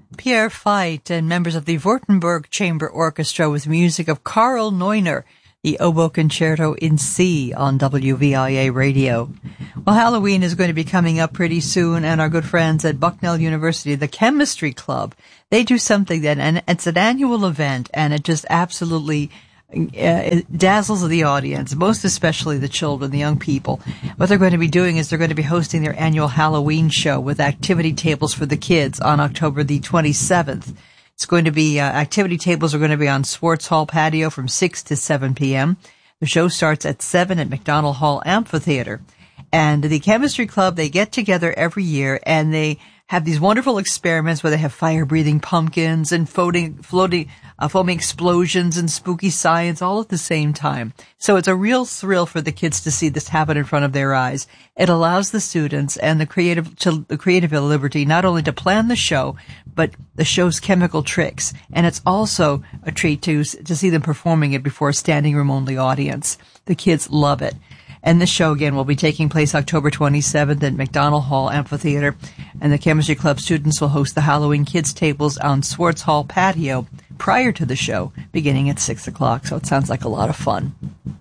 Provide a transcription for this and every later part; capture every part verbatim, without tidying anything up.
Pierre Feit and members of the Württemberg Chamber Orchestra with music of Karl Neuner, the Oboe Concerto in C on W V I A Radio. Well, Halloween is going to be coming up pretty soon, and our good friends at Bucknell University, the Chemistry Club, they do something that, and it's an annual event, and it just absolutely Uh, it dazzles the audience, most especially the children, the young people. What they're going to be doing is they're going to be hosting their annual Halloween show with activity tables for the kids on October the twenty-seventh. It's going to be, uh, activity tables are going to be on Swartz Hall patio from six to seven p.m. The show starts at seven at McDonald Hall Amphitheater. And the Chemistry Club, they get together every year and they have these wonderful experiments where they have fire-breathing pumpkins and floating, floating, uh, foaming explosions and spooky science all at the same time. So it's a real thrill for the kids to see this happen in front of their eyes. It allows the students and the creative, to, the creative liberty not only to plan the show, but the show's chemical tricks. And it's also a treat to, to see them performing it before a standing room only audience. The kids love it. And this show, again, will be taking place October twenty-seventh at McDonald Hall Amphitheater. And the Chemistry Club students will host the Halloween Kids tables on Swartz Hall patio prior to the show, beginning at six o'clock. So it sounds like a lot of fun.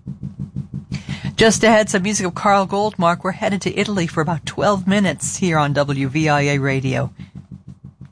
Just ahead, some music of Carl Goldmark. We're headed to Italy for about twelve minutes here on W V I A Radio.